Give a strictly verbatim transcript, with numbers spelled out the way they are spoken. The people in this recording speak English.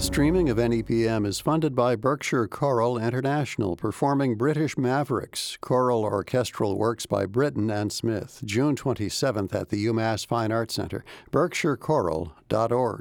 Streaming of N E P M is funded by Berkshire Choral International, performing British Mavericks, choral orchestral works by Britten and Smith, June twenty-seventh at the UMass Fine Arts Center, berkshire choral dot org.